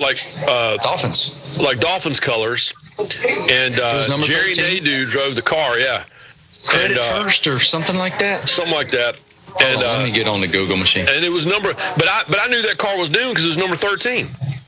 Dolphins colors. And Jerry 13? Nadeau drove the car. Yeah. Credit first or something like that. Something like that. And let me get on the Google machine. And it was but I knew that car was doomed because it was number 13.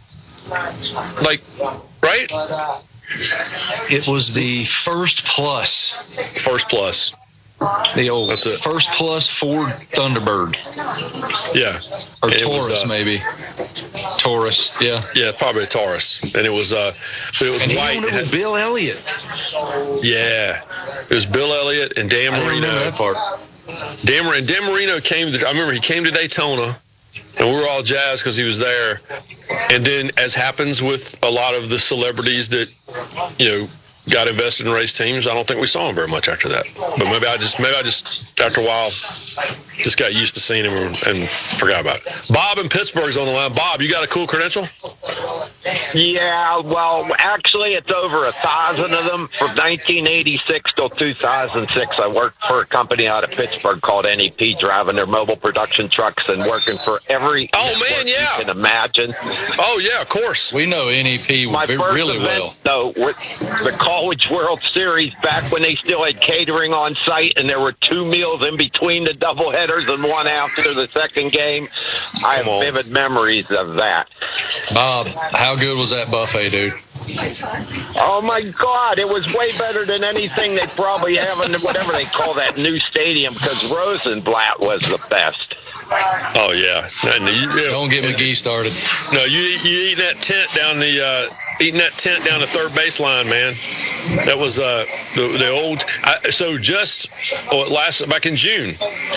Right? It was the First Plus. First Plus. The old That's it. First Plus Ford Thunderbird. Yeah. Or and Taurus, maybe. Taurus, yeah. Yeah, probably a Taurus. And it was and white. And with Bill Elliott. Yeah. It was Bill Elliott and Dan Marino. I remember that part. Dan Marino I remember he came to Daytona, and we were all jazzed because he was there. And then, as happens with a lot of the celebrities that, got invested in race teams, I don't think we saw him very much after that. But maybe I just after a while just got used to seeing him and forgot about it. Bob in Pittsburgh's on the line. Bob, you got a cool credential? Yeah, well, actually, it's over 1,000 of them. From 1986 till 2006, I worked for a company out of Pittsburgh called NEP, driving their mobile production trucks and working for every network you can imagine. Oh, yeah, of course. We know NEP really well. Though, with the College World Series, back when they still had catering on site and there were 2 meals in between the doubleheaders and one after the second game, I have vivid memories of that. Bob, how good was that buffet, dude? Oh, my God. It was way better than anything they probably have in whatever they call that new stadium, because Rosenblatt was the best. Oh, yeah. Don't get McGee started. No, you eating that tent down the third baseline, man. That was the old. Back in June,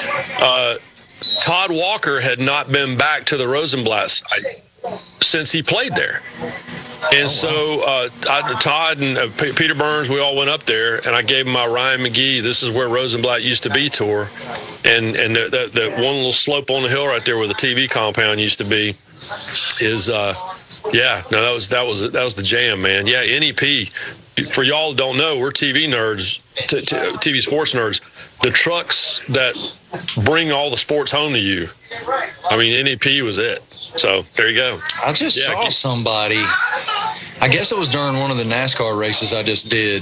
Todd Walker had not been back to the Rosenblatt site since he played there. And Todd and Peter Burns, we all went up there, and I gave him my Ryan McGee, "This is where Rosenblatt used to be" tour. And that one little slope on the hill right there where the TV compound used to be is that was the jam, man. Yeah, NEP. For y'all who don't know, we're TV nerds, TV sports nerds. The trucks that bring all the sports home to you. I mean, NEP was it. So there you go. I just saw somebody. I guess it was during one of the NASCAR races I just did.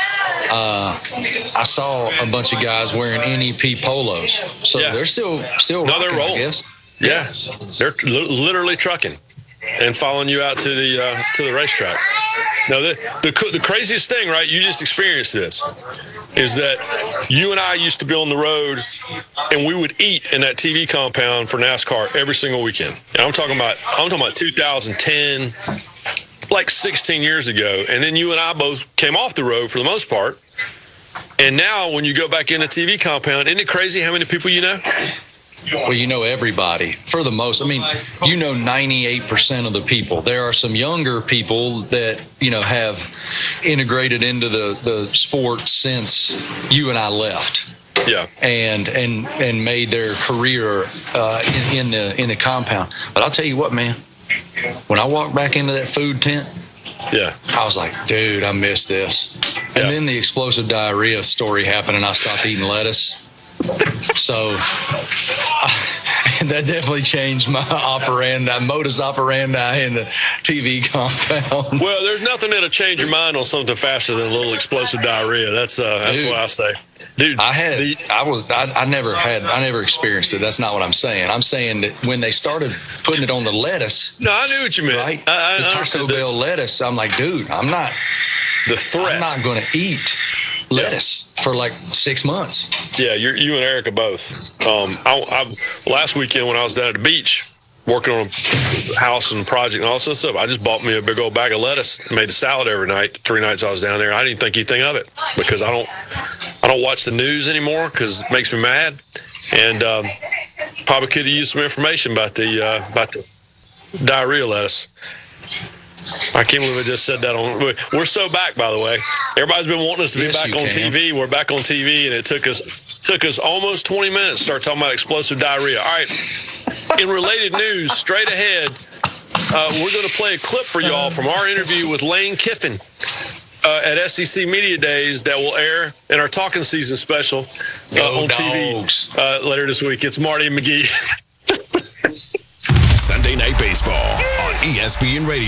I saw a bunch of guys wearing NEP polos. So they're still rocking, they're rolling. I guess. Yeah, they're literally trucking and following you out to the racetrack. Now, the craziest thing, right, you just experienced this, is that you and I used to be on the road, and we would eat in that TV compound for NASCAR every single weekend. And I'm talking about 2010, like 16 years ago. And then you and I both came off the road for the most part. And now when you go back in the TV compound, isn't it crazy how many people you know? Well, you know everybody, for the most. I mean, you know 98% of the people. There are some younger people that, have integrated into the sport since you and I left. Yeah. And made their career in the compound. But I'll tell you what, man, when I walked back into that food tent, I was like, dude, I missed this. And then the explosive diarrhea story happened, and I stopped eating lettuce. So that definitely changed my modus operandi in the TV compound. Well, there's nothing that'll change your mind on something faster than a little explosive diarrhea. That's what I say, dude. I never experienced it. That's not what I'm saying. I'm saying that when they started putting it on the lettuce. No, I knew what you meant. Right? I the Taco Bell lettuce. I'm like, dude, I'm not going to eat lettuce for like 6 months. Yeah, you and Eric are both. Last weekend when I was down at the beach working on a house and project and all that stuff, I just bought me a big old bag of lettuce and made the salad every night. 3 nights I was down there. I didn't think anything of it because I don't watch the news anymore because it makes me mad. And probably could have used some information about the diarrhea lettuce. I can't believe I just said that on. We're so back, by the way. Everybody's been wanting us to be back on TV. We're back on TV, and it took us almost 20 minutes to start talking about explosive diarrhea. All right. In related news, straight ahead, we're going to play a clip for y'all from our interview with Lane Kiffin at SEC Media Days that will air in our Talking Season special on TV later this week. It's Marty and McGee. Sunday Night Baseball on ESPN Radio.